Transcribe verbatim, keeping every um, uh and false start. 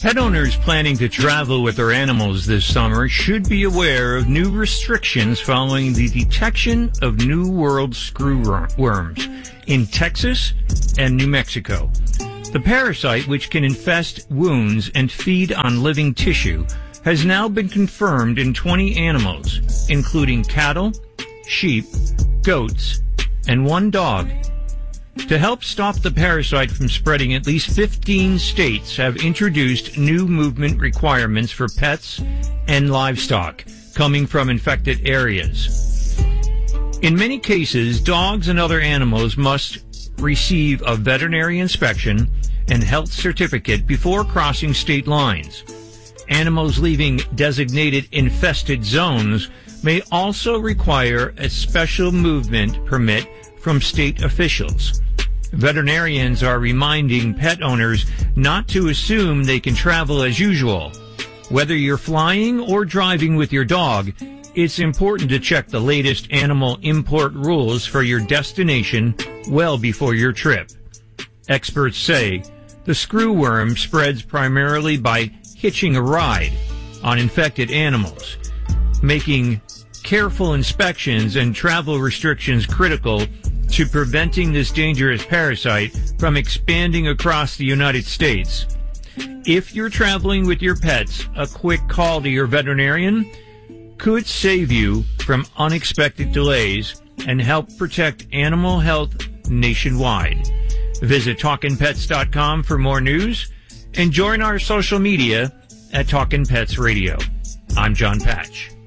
Pet owners planning to travel with their animals this summer should be aware of new restrictions following the detection of New World screwworms in Texas and New Mexico. The parasite, which can infest wounds and feed on living tissue, has now been confirmed in twenty animals, including cattle, sheep, goats, and one dog. To help stop the parasite from spreading, at least fifteen states have introduced new movement requirements for pets and livestock coming from infected areas. In many cases, dogs and other animals must receive a veterinary inspection and health certificate before crossing state lines. Animals leaving designated infested zones may also require a special movement permit from state officials. Veterinarians are reminding pet owners not to assume they can travel as usual. Whether you're flying or driving with your dog, it's important to check the latest animal import rules for your destination well before your trip. Experts say the screwworm spreads primarily by hitching a ride on infected animals, making careful inspections and travel restrictions critical to preventing this dangerous parasite from expanding across the United States. If you're traveling with your pets, a quick call to your veterinarian could save you from unexpected delays and help protect animal health nationwide. Visit talkin pets dot com for more news and join our social media at Talkin' Pets Radio. I'm John Patch.